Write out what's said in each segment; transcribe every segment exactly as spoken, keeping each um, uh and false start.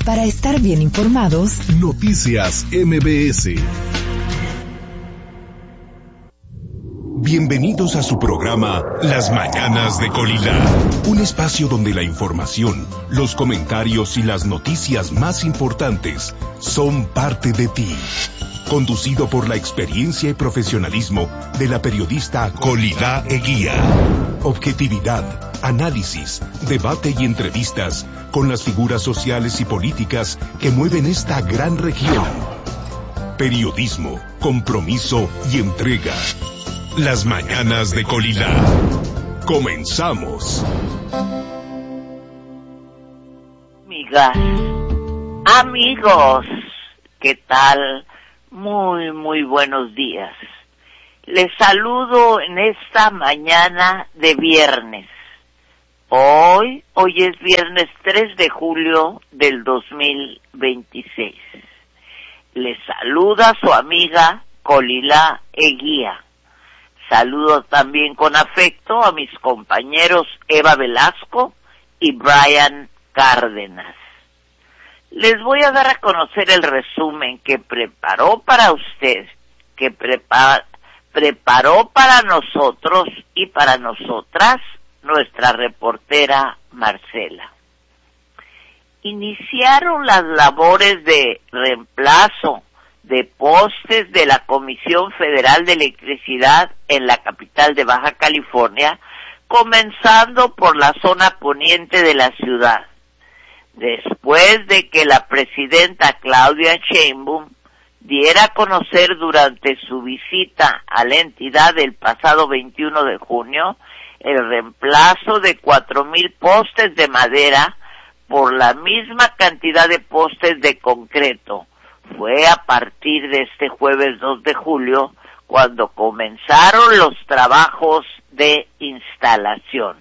Para estar bien informados, Noticias M B S. Bienvenidos a su programa Las Mañanas de Colila, un espacio donde la información, los comentarios y las noticias más importantes son parte de ti. Conducido por la experiencia y profesionalismo de la periodista Colila Eguía. Objetividad, análisis, debate y entrevistas con las figuras sociales y políticas que mueven esta gran región. Periodismo, compromiso y entrega. Las Mañanas de Colila. Comenzamos. Amigas, amigos, ¿qué tal? Muy, muy buenos días. Les saludo en esta mañana de viernes. Hoy, hoy es viernes tres de julio del dos mil veintiséis. Les saluda su amiga Colila Eguía. Saludo también con afecto a mis compañeros Eva Velasco y Brian Cárdenas. Les voy a dar a conocer el resumen que preparó para usted, que prepara, preparó para nosotros y para nosotras nuestra reportera Marcela. Iniciaron las labores de reemplazo de postes de la Comisión Federal de Electricidad en la capital de Baja California, comenzando por la zona poniente de la ciudad. Después de que la presidenta Claudia Sheinbaum diera a conocer durante su visita a la entidad el pasado veintiuno de junio el reemplazo de cuatro mil postes de madera por la misma cantidad de postes de concreto. Fue a partir de este jueves dos de julio cuando comenzaron los trabajos de instalación.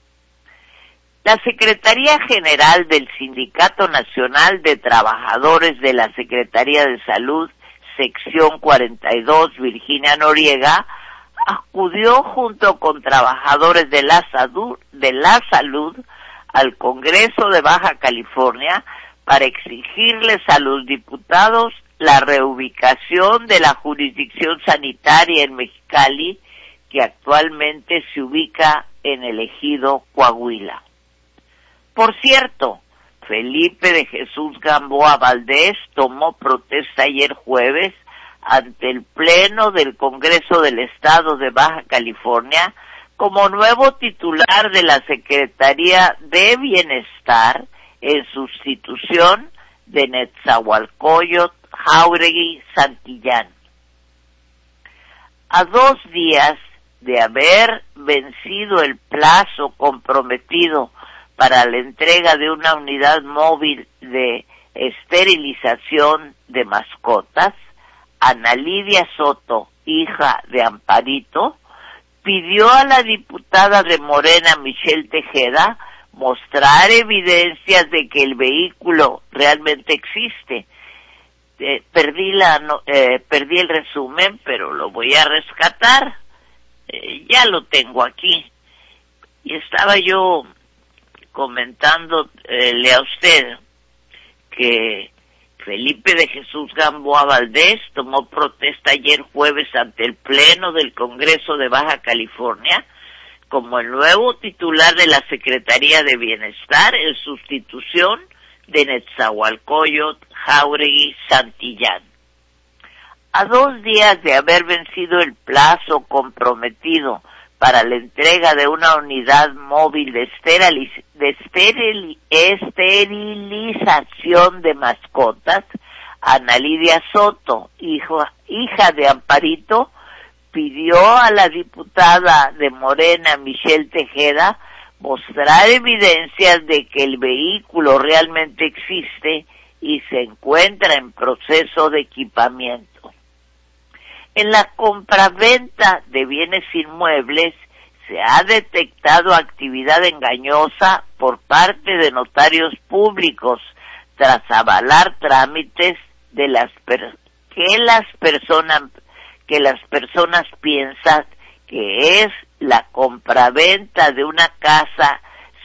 La Secretaría General del Sindicato Nacional de Trabajadores de la Secretaría de Salud, sección cuarenta y dos, Virginia Noriega, acudió junto con trabajadores de la salud, de la salud al Congreso de Baja California para exigirles a los diputados la reubicación de la jurisdicción sanitaria en Mexicali, que actualmente se ubica en el ejido Coahuila. Por cierto, Felipe de Jesús Gamboa Valdés tomó protesta ayer jueves ante el Pleno del Congreso del Estado de Baja California como nuevo titular de la Secretaría de Bienestar en sustitución de Netzahualcóyotl Jáuregui Santillán. A dos días de haber vencido el plazo comprometido para la entrega de una unidad móvil de esterilización de mascotas, Ana Lidia Soto, hija de Amparito, pidió a la diputada de Morena, Michelle Tejeda, mostrar evidencias de que el vehículo realmente existe. Eh, perdí la no, eh, perdí el resumen, pero lo voy a rescatar. Eh, ya lo tengo aquí. Y estaba yo comentándole a usted que Felipe de Jesús Gamboa Valdés tomó protesta ayer jueves ante el Pleno del Congreso de Baja California como el nuevo titular de la Secretaría de Bienestar en sustitución de Netzahualcóyotl Jáuregui Santillán. A dos días de haber vencido el plazo comprometido para la entrega de una unidad móvil de, esteriliz- de esteril- esterilización de mascotas, Ana Lidia Soto, hijo, hija de Amparito, pidió a la diputada de Morena, Michelle Tejeda, mostrar evidencias de que el vehículo realmente existe y se encuentra en proceso de equipamiento. En la compraventa de bienes inmuebles se ha detectado actividad engañosa por parte de notarios públicos tras avalar trámites de las per- que las personas que las personas piensan que es la compraventa de una casa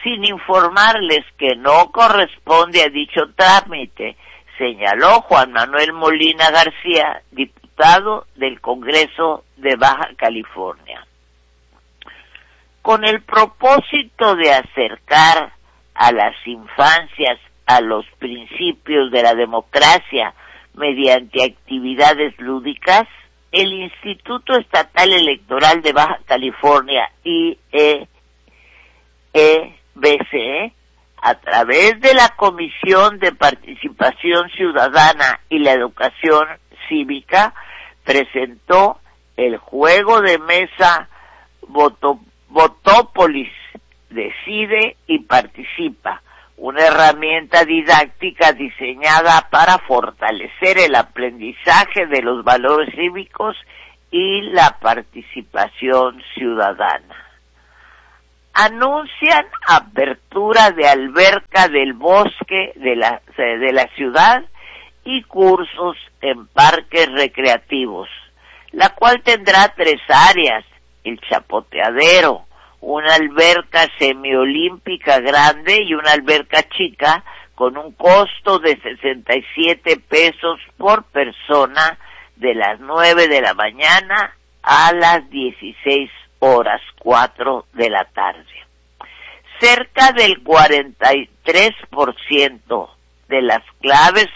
sin informarles que no corresponde a dicho trámite, señaló Juan Manuel Molina García, diputado del Congreso de Baja California. Con el propósito de acercar a las infancias a los principios de la democracia mediante actividades lúdicas, el Instituto Estatal Electoral de Baja California, I E B C E, a través de la Comisión de Participación Ciudadana y la Educación Cívica, presentó el juego de mesa Voto, Votópolis, Decide y Participa, una herramienta didáctica diseñada para fortalecer el aprendizaje de los valores cívicos y la participación ciudadana. Anuncian apertura de alberca del bosque de la, de la ciudad y cursos en parques recreativos, la cual tendrá tres áreas: el chapoteadero, una alberca semiolímpica grande y una alberca chica con un costo de sesenta y siete pesos por persona de las nueve de la mañana a las dieciséis horas cuatro de la tarde. Cerca del cuarenta y tres por ciento de las claves